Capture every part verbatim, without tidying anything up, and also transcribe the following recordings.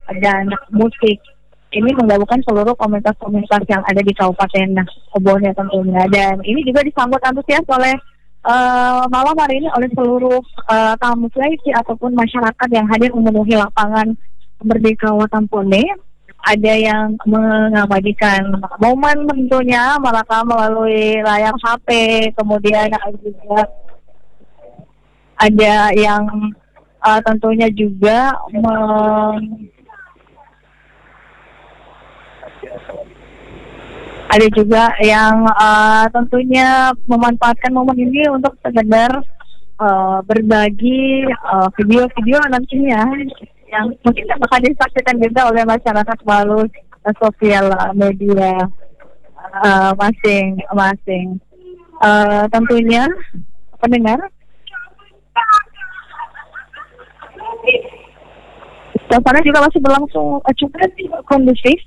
dan musik. Ini menggabungkan seluruh komunitas-komunitas yang ada di Kabupaten Obonnya tentunya. Dan ini juga disambut antusias oleh uh, malam hari ini oleh seluruh uh, tamu V I P ataupun masyarakat yang hadir memenuhi lapangan Merdeka Watampone. Ada yang mengabadikan momen tentunya merekam melalui layar H P, kemudian juga ada yang uh, tentunya juga meng Ada juga yang uh, tentunya memanfaatkan momen ini untuk sekedar uh, berbagi uh, video-video nantinya yang mungkin bakal disaksikan juga oleh masyarakat melalui uh, sosial media uh, masing-masing. Uh, tentunya pendengar, suasana juga masih berlangsung uh, cukup kondusif.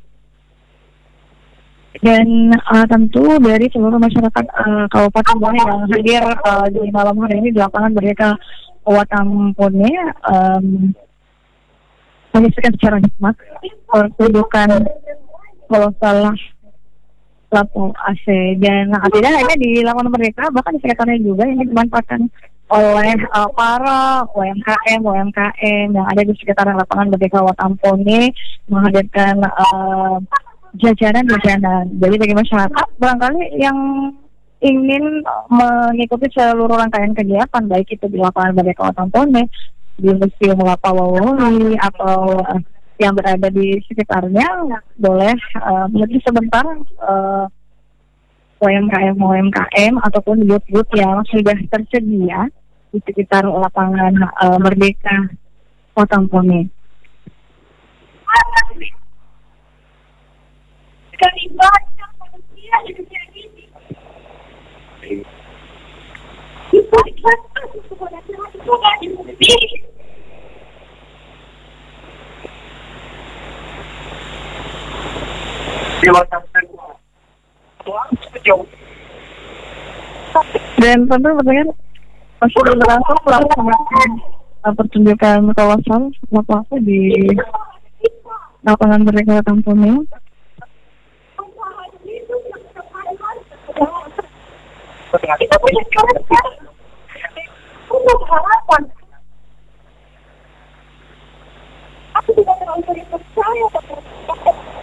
Dan uh, tentu dari seluruh masyarakat uh, Kabupaten Obonnya yang hadir uh, di malam hari ini di lapangan Merdeka Watampone um, menyaksikan secara nikmat pertunjukan kolosal lampu A C. Dan uh, tidak hanya di lapangan Merdeka, bahkan di sekitarnya juga yang dimanfaatkan oleh uh, para U M K M U M K M yang ada di sekitar lapangan Merdeka Watampone menghadirkan uh, jajanan-jajanan. Jadi bagi masyarakat barangkali yang ingin mengikuti seluruh rangkaian kegiatan, baik itu di lapangan Merdeka Watampone, di Museum Lapawawoli, atau uh, yang berada di sekitarnya, boleh uh, menuju sebentar uh, U M K M U M K M ataupun booth-booth yang sudah tersedia di sekitar lapangan uh, Merdeka Watampone. Sekali banyak manusia di dunia ini. Kita ikhlaskan kepada Tuhan Tuhan di bumi ini. Dan tentu pertanyaan masih berlangsung pelaksanaan pertunjukan kawasan apa di lapangan Merdeka Watampone. Kita punya harapan untuk harapan. Aku tidak terlalu percaya pada